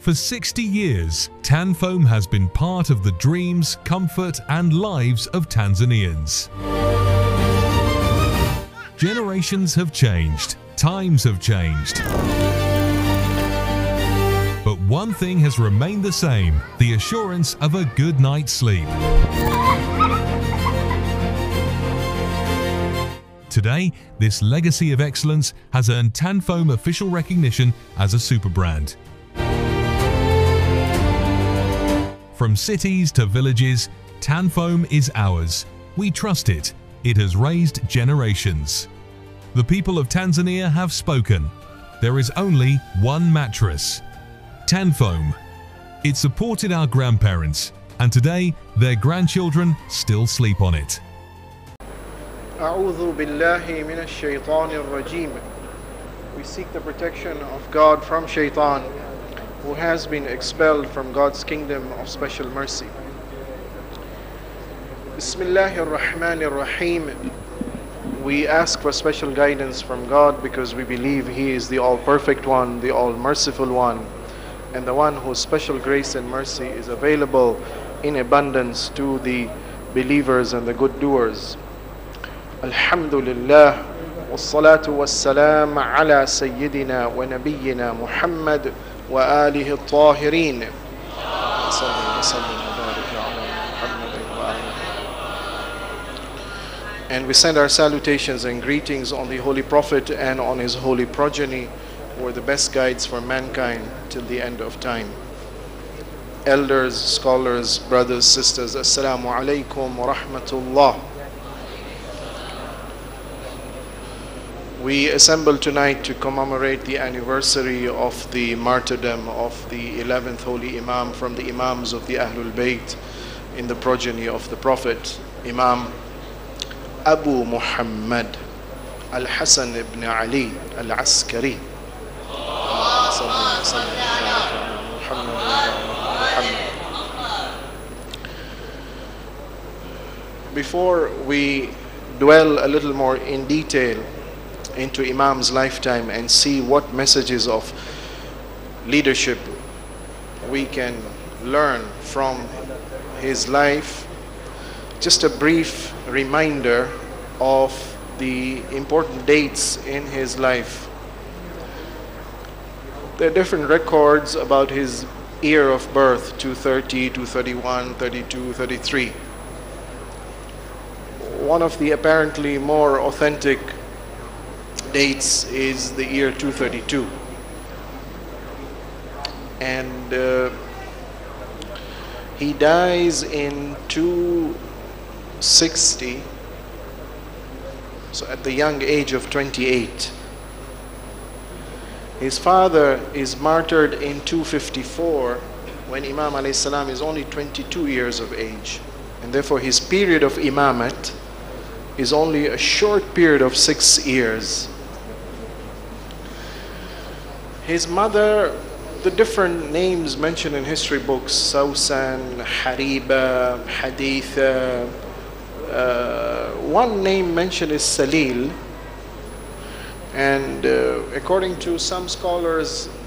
For 60 years, Tanfoam has been part of the dreams, comfort and lives of Tanzanians. Generations have changed, times have changed. But one thing has remained the same, the assurance of a good night's sleep. Today, this legacy of excellence has earned Tanfoam official recognition as a super brand. From cities to villages, Tanfoam is ours. We trust it. It has raised generations. The people of Tanzania have spoken. There is only one mattress, Tanfoam. It supported our grandparents, and today their grandchildren still sleep on it. أعوذ بالله من الشيطان الرجيم. We seek the protection of God from Shaitan, who has been expelled from God's kingdom of special mercy. Bismillahir Rahmanir Rahim. We ask for special guidance from God because we believe He is the all-perfect one, the all-merciful one, and the one whose special grace and mercy is available in abundance to the believers and the good doers. Alhamdulillah, wassalatu wassalam ala Sayyidina wa Nabiyyina Muhammad وآله الطاهرين. And we send our salutations and greetings on the Holy Prophet and on his holy progeny, who are the best guides for mankind till the end of time. Elders, scholars, brothers, sisters, Assalamu alaikum wa rahmatullah. We assemble tonight to commemorate the anniversary of the martyrdom of the 11th Holy Imam from the Imams of the Ahlul Bayt in the progeny of the Prophet, Imam Abu Muhammad Al-Hasan ibn Ali Al-Askari. Before we dwell a little more in detail into Imam's lifetime and see what messages of leadership we can learn from his life, just a brief reminder of the important dates in his life. There are different records about his year of birth, 230, 231, 32, 33. One of the apparently more authentic dates is the year 232, and he dies in 260, so at the young age of 28. His father is martyred in 254 when Imam alayhi salam is only 22 years of age, and therefore his period of imamat is only a short period of 6 years. His mother, the different names mentioned in history books, Sawsan, Hariba, Haditha, one name mentioned is Salil, and according to some scholars,